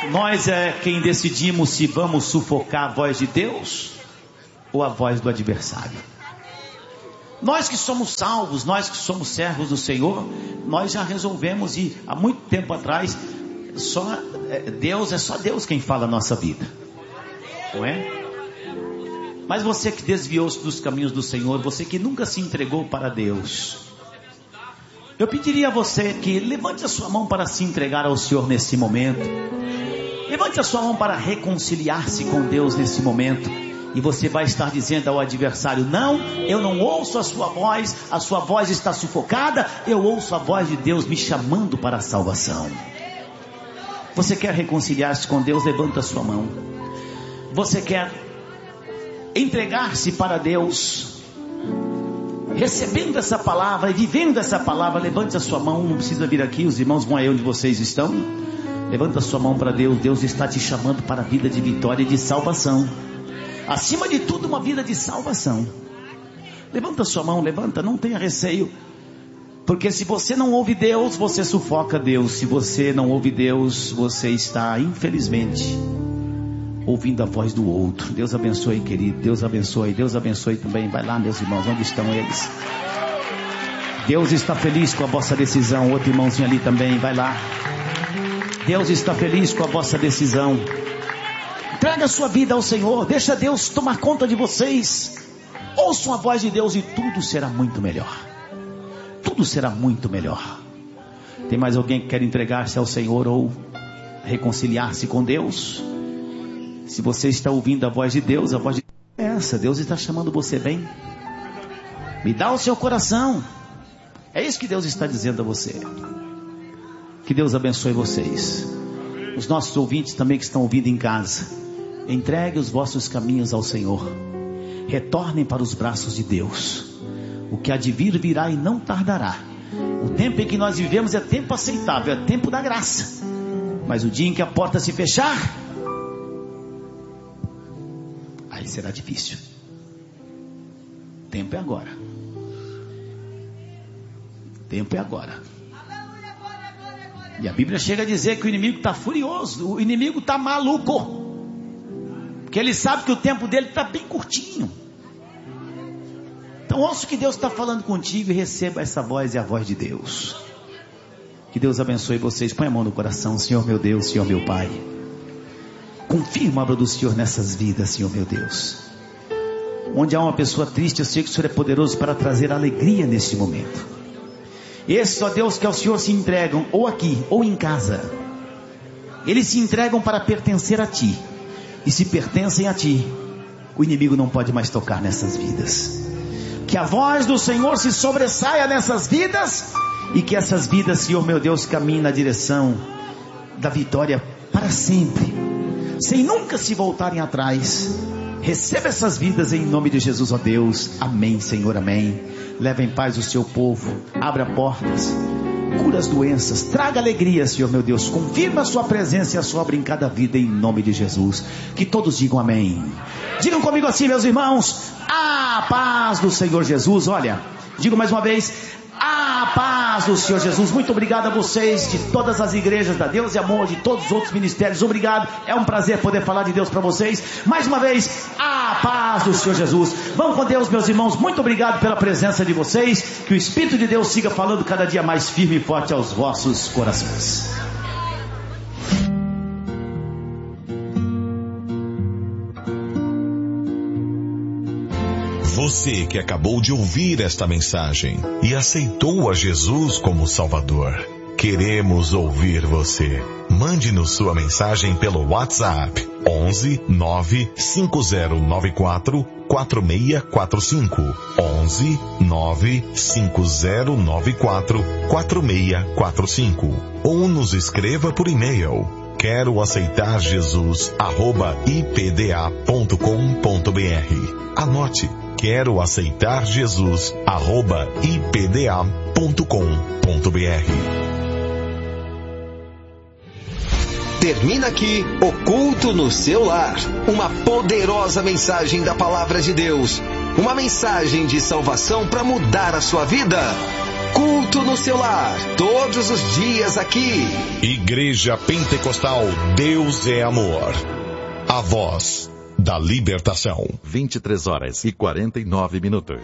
Nós é quem decidimos se vamos sufocar a voz de Deus ou a voz do adversário. Nós que somos salvos, nós que somos servos do Senhor, nós já resolvemos, e há muito tempo atrás, é só Deus quem fala a nossa vida, não é? Mas você que desviou-se dos caminhos do Senhor, você que nunca se entregou para Deus, eu pediria a você que levante a sua mão para se entregar ao Senhor nesse momento. Levante a sua mão para reconciliar-se com Deus nesse momento. E você vai estar dizendo ao adversário: não, eu não ouço a sua voz está sufocada, eu ouço a voz de Deus me chamando para a salvação. Você quer reconciliar-se com Deus? Levanta a sua mão. Você quer entregar-se para Deus, recebendo essa palavra e vivendo essa palavra? Levante a sua mão. Não precisa vir aqui, os irmãos vão aí onde vocês estão. Levanta a sua mão para Deus. Deus está te chamando para a vida de vitória e de salvação. Acima de tudo, uma vida de salvação. Levanta a sua mão, levanta, não tenha receio. Porque se você não ouve Deus, você sufoca Deus. Se você não ouve Deus, você está, infelizmente, ouvindo a voz do outro. Deus abençoe, querido. Deus abençoe também. Vai lá, meus irmãos, onde estão eles? Deus está feliz com a vossa decisão. Outro irmãozinho ali também, vai lá. Deus está feliz com a vossa decisão. Entrega a sua vida ao Senhor. Deixa Deus tomar conta de vocês. Ouçam a voz de Deus e tudo será muito melhor. Tudo será muito melhor. Tem mais alguém que quer entregar-se ao Senhor ou reconciliar-se com Deus? Se você está ouvindo a voz de Deus, a voz de Deus é essa. Deus está chamando você, bem. Me dá o seu coração. É isso que Deus está dizendo a você. Que Deus abençoe vocês. Os nossos ouvintes também que estão ouvindo em casa. Entregue os vossos caminhos ao Senhor. Retornem para os braços de Deus. O que há de vir virá e não tardará. O tempo em que nós vivemos é tempo aceitável, é tempo da graça. Mas o dia em que a porta se fechar, aí será difícil. O tempo é agora. O tempo é agora. E a Bíblia chega a dizer que o inimigo está furioso. O inimigo está maluco. Porque ele sabe que o tempo dele está bem curtinho. Então ouça o que Deus está falando contigo e receba essa voz, é a voz de Deus. Que Deus abençoe vocês. Põe a mão no coração. Senhor meu Deus, Senhor meu Pai, confirma a obra do Senhor nessas vidas, Senhor meu Deus. Onde há uma pessoa triste, eu sei que o Senhor é poderoso para trazer alegria neste momento. Esses, ó Deus, que ao Senhor se entregam, ou aqui, ou em casa, eles se entregam para pertencer a Ti. E se pertencem a Ti, o inimigo não pode mais tocar nessas vidas. Que a voz do Senhor se sobressaia nessas vidas, e que essas vidas, Senhor meu Deus, caminhem na direção da vitória para sempre, sem nunca se voltarem atrás. Receba essas vidas em nome de Jesus, ó Deus. Amém, Senhor, amém. Leva em paz o seu povo, abra portas, cura as doenças, traga alegria, Senhor meu Deus. Confirma a sua presença e a sua obra em cada vida, em nome de Jesus. Que todos digam amém. Digam comigo assim, meus irmãos: a paz do Senhor Jesus. Olha, digo mais uma vez: a paz do Senhor Jesus. Muito obrigado a vocês de todas as igrejas da Deus e Amor, de todos os outros ministérios. Obrigado, é um prazer poder falar de Deus para vocês. Mais uma vez, a paz do Senhor Jesus. Vamos com Deus, meus irmãos. Muito obrigado pela presença de vocês. Que o Espírito de Deus siga falando cada dia mais firme e forte aos vossos corações. Você que acabou de ouvir esta mensagem e aceitou a Jesus como Salvador, queremos ouvir você. Mande-nos sua mensagem pelo WhatsApp 11 95094 4645 11 95094 4645 ou nos escreva por e-mail queroaceitarjesus@ipda.com.br. Anote: queroaceitarjesus@ipda.com.br. Termina aqui o Culto no Seu Lar. Uma poderosa mensagem da Palavra de Deus. Uma mensagem de salvação para mudar a sua vida. Culto no seu lar, todos os dias aqui. Igreja Pentecostal Deus é Amor. A voz da libertação. 23h49.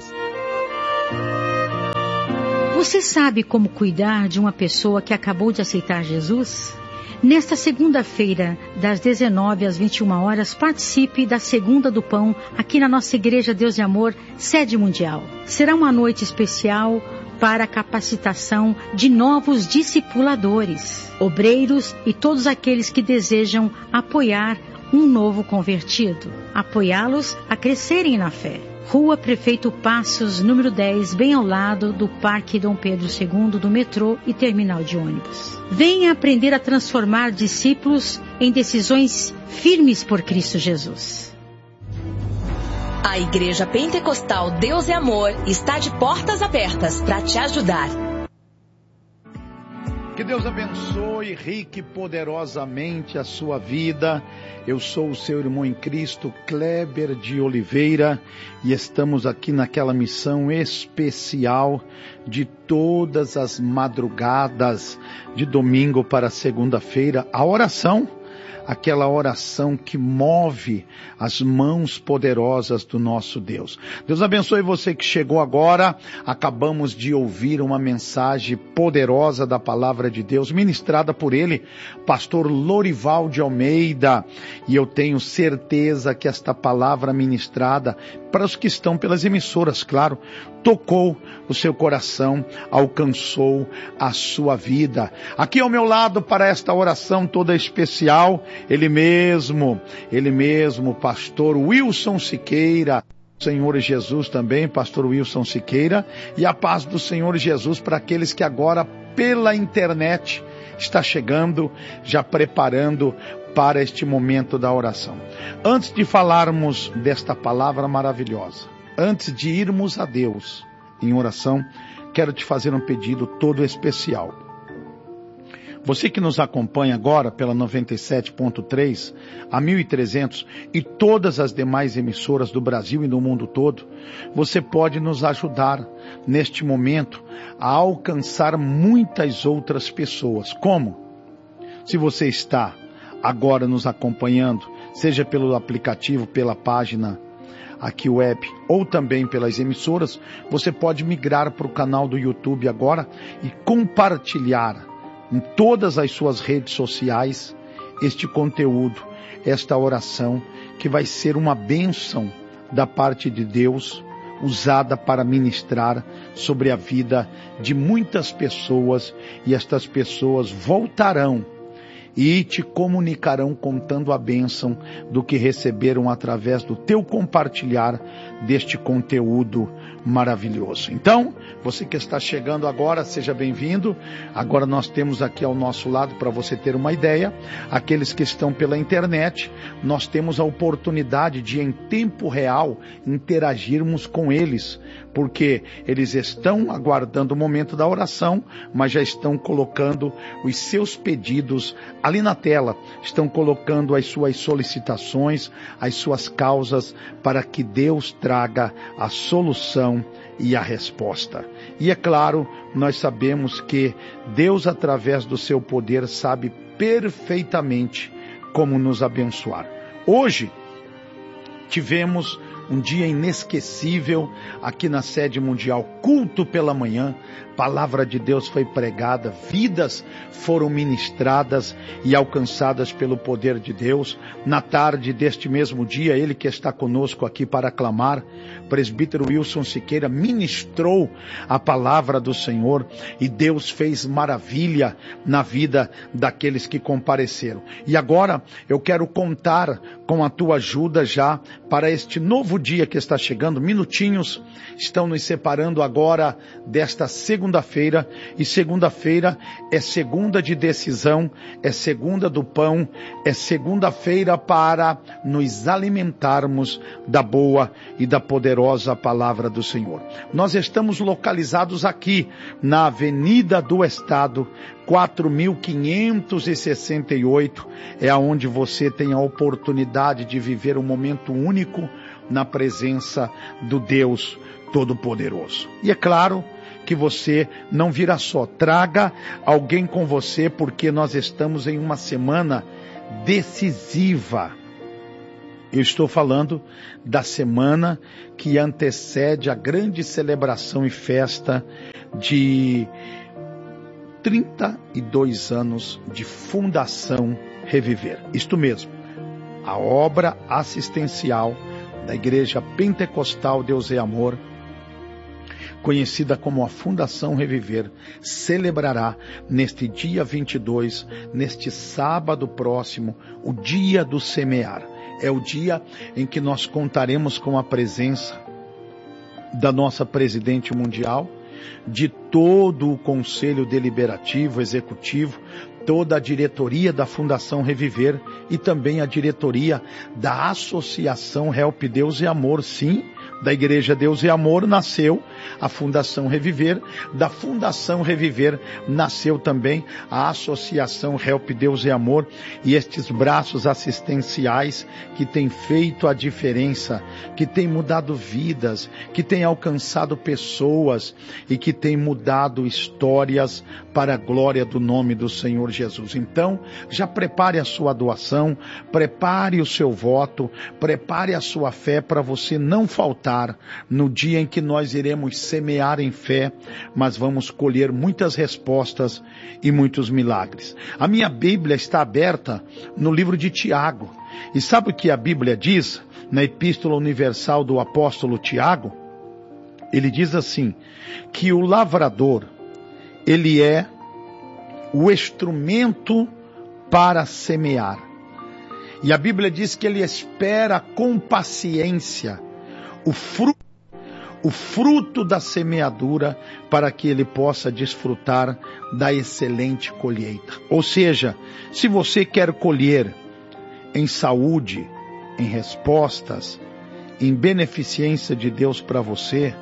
Você sabe como cuidar de uma pessoa que acabou de aceitar Jesus? Nesta segunda-feira, das 19 às 21 horas, participe da Segunda do Pão aqui na nossa Igreja Deus de Amor, sede mundial. Será uma noite especial para a capacitação de novos discipuladores, obreiros e todos aqueles que desejam apoiar um novo convertido, apoiá-los a crescerem na fé. Rua Prefeito Passos, número 10, bem ao lado do Parque Dom Pedro II, do metrô e terminal de ônibus. Venha aprender a transformar discípulos em decisões firmes por Cristo Jesus. A Igreja Pentecostal Deus é Amor está de portas abertas para te ajudar. Que Deus abençoe rique e poderosamente a sua vida. Eu sou o seu irmão em Cristo, Kleber de Oliveira, e estamos aqui naquela missão especial de todas as madrugadas de domingo para segunda-feira, a oração. Aquela oração que move as mãos poderosas do nosso Deus. Deus abençoe você que chegou agora. Acabamos de ouvir uma mensagem poderosa da palavra de Deus, ministrada por ele, pastor Lorival de Almeida. E eu tenho certeza que esta palavra ministrada, para os que estão pelas emissoras, claro, tocou o seu coração, alcançou a sua vida. Aqui ao meu lado, para esta oração toda especial, ele mesmo, pastor Wilson Siqueira. Senhor Jesus também, pastor Wilson Siqueira, e a paz do Senhor Jesus para aqueles que agora pela internet está chegando, já preparando para este momento da oração. Antes de falarmos desta palavra maravilhosa, antes de irmos a Deus em oração, quero te fazer um pedido todo especial. Você que nos acompanha agora pela 97.3, a 1300 e todas as demais emissoras do Brasil e do mundo todo, você pode nos ajudar neste momento a alcançar muitas outras pessoas. Como? Se você está agora nos acompanhando, seja pelo aplicativo, pela página aqui web, ou também pelas emissoras, você pode migrar para o canal do YouTube agora e compartilhar em todas as suas redes sociais este conteúdo, esta oração, que vai ser uma bênção da parte de Deus, usada para ministrar sobre a vida de muitas pessoas, e estas pessoas voltarão e te comunicarão contando a bênção do que receberam através do teu compartilhar deste conteúdo maravilhoso. Então, você que está chegando agora, seja bem-vindo. Agora nós temos aqui ao nosso lado, para você ter uma ideia, aqueles que estão pela internet, nós temos a oportunidade de em tempo real interagirmos com eles, porque eles estão aguardando o momento da oração, mas já estão colocando os seus pedidos ali na tela, estão colocando as suas solicitações, as suas causas, para que Deus traga a solução e a resposta. E é claro, nós sabemos que Deus, através do seu poder, sabe perfeitamente como nos abençoar. Hoje tivemos um dia inesquecível aqui na sede mundial, culto pela manhã, palavra de Deus foi pregada, vidas foram ministradas e alcançadas pelo poder de Deus. Na tarde deste mesmo dia, ele que está conosco aqui para aclamar, presbítero Wilson Siqueira, ministrou a palavra do Senhor e Deus fez maravilha na vida daqueles que compareceram. E agora eu quero contar com a tua ajuda já para este novo dia que está chegando. Minutinhos estão nos separando agora desta segunda-feira, e segunda-feira é segunda de decisão, é segunda do pão, é segunda-feira para nos alimentarmos da boa e da poderosa palavra do Senhor. Nós estamos localizados aqui na Avenida do Estado, 4.568, é aonde você tem a oportunidade de viver um momento único na presença do Deus Todo-Poderoso. E é claro que você não virá só. Traga alguém com você, porque nós estamos em uma semana decisiva. Eu estou falando da semana que antecede a grande celebração e festa de 32 anos de Fundação Reviver. Isto mesmo, a obra assistencial da Igreja Pentecostal Deus é Amor, conhecida como a Fundação Reviver, celebrará neste dia 22, neste sábado próximo, o dia do semear. É o dia em que nós contaremos com a presença da nossa presidente mundial, de todo o Conselho Deliberativo, Executivo, toda a diretoria da Fundação Reviver e também a diretoria da Associação Help Deus e Amor. Sim, da Igreja Deus e Amor nasceu a Fundação Reviver, da Fundação Reviver nasceu também a Associação Help Deus e Amor, e estes braços assistenciais que têm feito a diferença, que têm mudado vidas, que têm alcançado pessoas e que têm mudado histórias para a glória do nome do Senhor Jesus. Então, já prepare a sua doação, prepare o seu voto, prepare a sua fé para você não faltar no dia em que nós iremos semear em fé, mas vamos colher muitas respostas e muitos milagres. A minha Bíblia está aberta no livro de Tiago. E sabe o que a Bíblia diz na Epístola Universal do apóstolo Tiago? Ele diz assim, que o lavrador, ele é o instrumento para semear. E a Bíblia diz que ele espera com paciência o fruto da semeadura para que ele possa desfrutar da excelente colheita. Ou seja, se você quer colher em saúde, em respostas, em beneficência de Deus para você,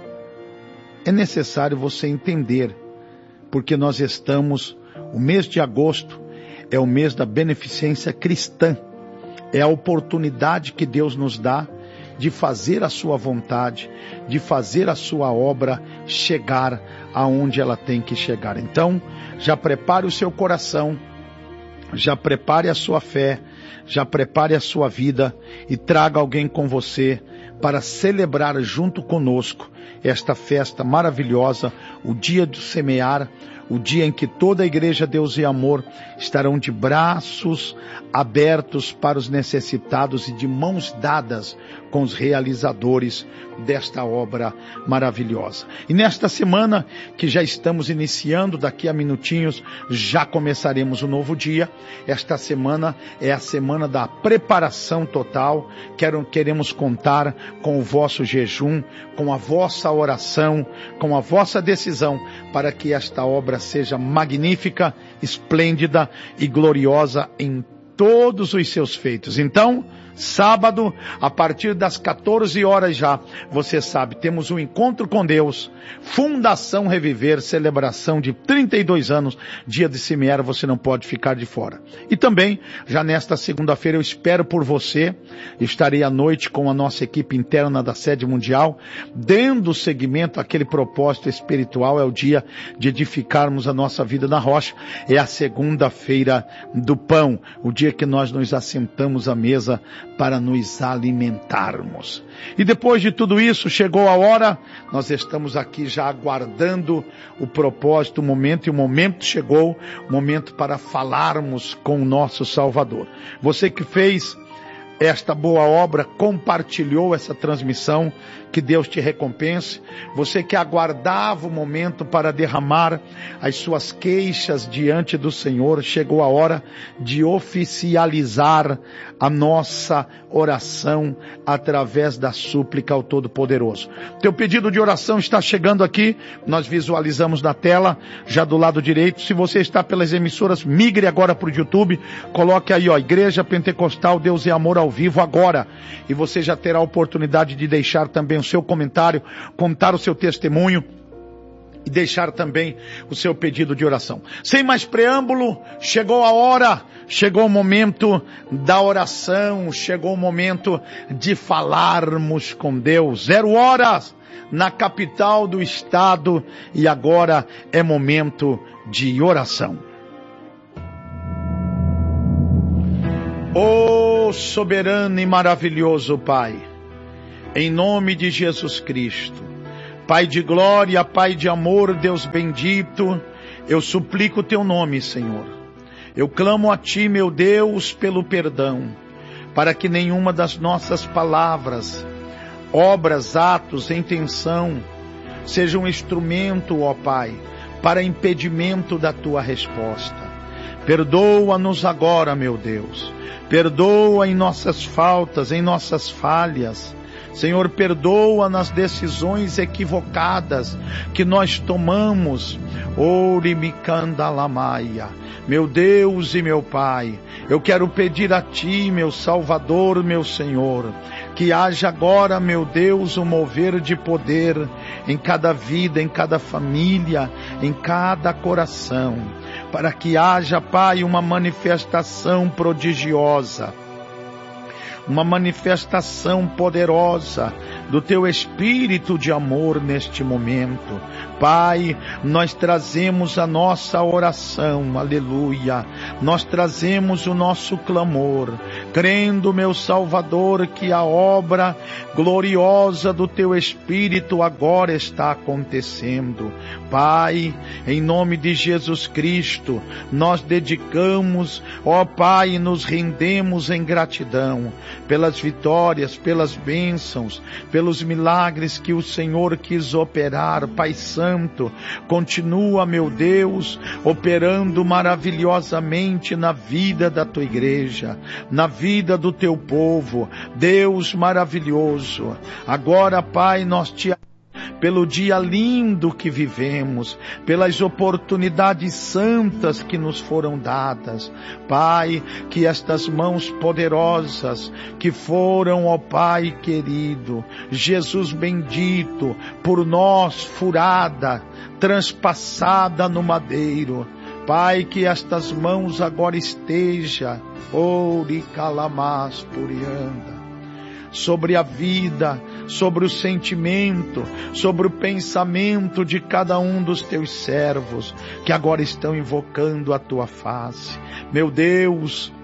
é necessário você entender, porque nós estamos, o mês de agosto é o mês da beneficência cristã, é a oportunidade que Deus nos dá de fazer a sua vontade, de fazer a sua obra chegar aonde ela tem que chegar. Então, já prepare o seu coração, já prepare a sua fé, já prepare a sua vida e traga alguém com você para celebrar junto conosco esta festa maravilhosa, o dia do semear, o dia em que toda a Igreja Deus e Amor estarão de braços abertos para os necessitados e de mãos dadas com os realizadores desta obra maravilhosa. E nesta semana que já estamos iniciando, daqui a minutinhos já começaremos um novo dia. Esta semana é a semana da preparação total. Queremos contar com o vosso jejum, com a vossa oração, com a vossa decisão, para que esta obra seja magnífica, esplêndida e gloriosa em todos os seus feitos. Então, sábado, a partir das 14 horas já, você sabe, temos um encontro com Deus, Fundação Reviver, celebração de 32 anos, dia de semear, você não pode ficar de fora. E também, já nesta segunda-feira, eu espero por você, estarei à noite com a nossa equipe interna da sede mundial, dando seguimento àquele propósito espiritual, é o dia de edificarmos a nossa vida na rocha, é a segunda-feira do pão, o dia que nós nos assentamos à mesa para nos alimentarmos. E depois de tudo isso, chegou a hora, nós estamos aqui já aguardando o propósito, o momento, e o momento chegou, o momento para falarmos com o nosso Salvador. Você que fez esta boa obra, compartilhou essa transmissão, que Deus te recompense. Você que aguardava o momento para derramar as suas queixas diante do Senhor, chegou a hora de oficializar a nossa oração através da súplica ao Todo-Poderoso. Teu pedido de oração está chegando aqui, nós visualizamos na tela, já do lado direito. Se você está pelas emissoras, migre agora para o YouTube, coloque aí, Igreja Pentecostal Deus e Amor ao vivo agora, e você já terá a oportunidade de deixar também o seu comentário, contar o seu testemunho, e deixar também o seu pedido de oração. Sem mais preâmbulo, chegou a hora, chegou o momento da oração, chegou o momento de falarmos com Deus. 0 horas na capital do estado e agora é momento de oração. Ó soberano e maravilhoso Pai, em nome de Jesus Cristo, Pai de glória, Pai de amor, Deus bendito, eu suplico o teu nome, Senhor. Eu clamo a ti, meu Deus, pelo perdão, para que nenhuma das nossas palavras, obras, atos, intenção, seja um instrumento, ó Pai, para impedimento da tua resposta. Perdoa-nos agora, meu Deus. Perdoa em nossas faltas, em nossas falhas. Senhor, perdoa nas decisões equivocadas que nós tomamos. Orimikandalamaia. Meu Deus e meu Pai, eu quero pedir a Ti, meu Salvador, meu Senhor, que haja agora, meu Deus, um mover de poder em cada vida, em cada família, em cada coração, para que haja, Pai, uma manifestação prodigiosa, uma manifestação poderosa do Teu Espírito de amor neste momento. Pai, nós trazemos a nossa oração, aleluia, nós trazemos o nosso clamor, crendo, meu Salvador, que a obra gloriosa do Teu Espírito agora está acontecendo. Pai, em nome de Jesus Cristo, nós dedicamos, ó Pai, nos rendemos em gratidão pelas vitórias, pelas bênçãos, pelos milagres que o Senhor quis operar. Pai Santo, continua, meu Deus, operando maravilhosamente na vida da Tua igreja, na vida do Teu povo. Deus maravilhoso, agora, Pai, nós te pelo dia lindo que vivemos, pelas oportunidades santas que nos foram dadas. Pai, que estas mãos poderosas que foram, ó Pai querido, Jesus bendito, por nós furada, transpassada no madeiro, Pai, que estas mãos agora esteja, Oricalamas Purianda, sobre a vida, sobre o sentimento, sobre o pensamento de cada um dos Teus servos, que agora estão invocando a Tua face. Meu Deus,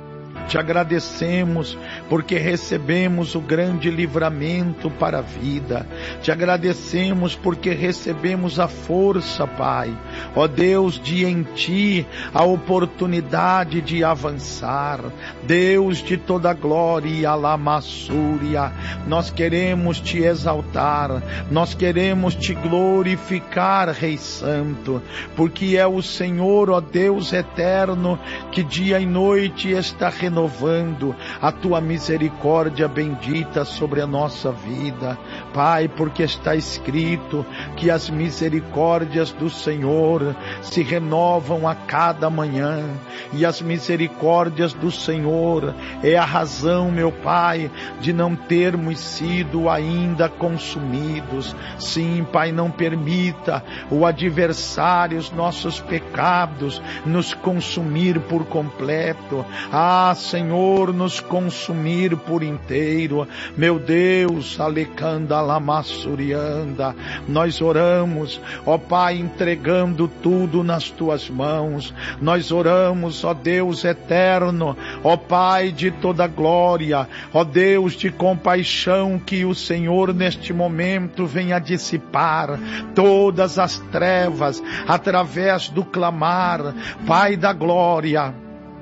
te agradecemos porque recebemos o grande livramento para a vida. Te agradecemos porque recebemos a força, Pai, ó Deus, de em Ti a oportunidade de avançar. Deus de toda glória e alamassúria, nós queremos Te exaltar, nós queremos Te glorificar, Rei Santo, porque é o Senhor, ó Deus eterno, que dia e noite está renovando a Tua misericórdia bendita sobre a nossa vida. Pai, porque está escrito que as misericórdias do Senhor se renovam a cada manhã, e as misericórdias do Senhor é a razão, meu Pai, de não termos sido ainda consumidos. Sim, Pai, não permita o adversário, os nossos pecados, nos consumir por completo. Ah, Senhor, nos consumir por inteiro. Meu Deus, alecanda lamassurianda, nós oramos, ó Pai, entregando tudo nas Tuas mãos. Nós oramos, ó Deus eterno, ó Pai de toda glória, ó Deus de compaixão, que o Senhor neste momento venha dissipar todas as trevas através do clamar, Pai da glória,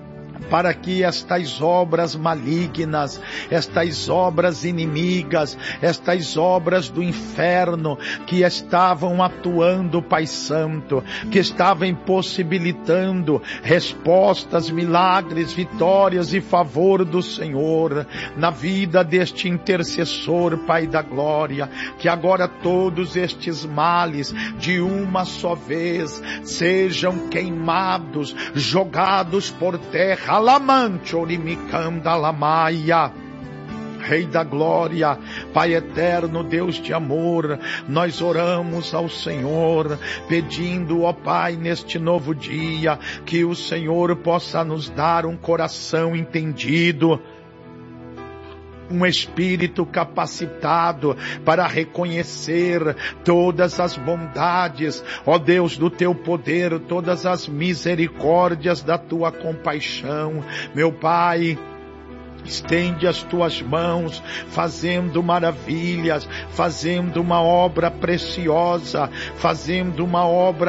para que estas obras malignas, estas obras inimigas, estas obras do inferno que estavam atuando, Pai Santo, que estavam impossibilitando respostas, milagres, vitórias e favor do Senhor na vida deste intercessor, Pai da glória, que agora todos estes males de uma só vez sejam queimados, jogados por terra. Alamancho limicanda lamaia, Rei da glória, Pai eterno, Deus de amor, nós oramos ao Senhor, pedindo, ó Pai, neste novo dia, que o Senhor possa nos dar um coração entendido, um espírito capacitado para reconhecer todas as bondades, ó Deus, do teu poder, todas as misericórdias da tua compaixão. Meu Pai, estende as tuas mãos, fazendo maravilhas, fazendo uma obra preciosa, fazendo uma obra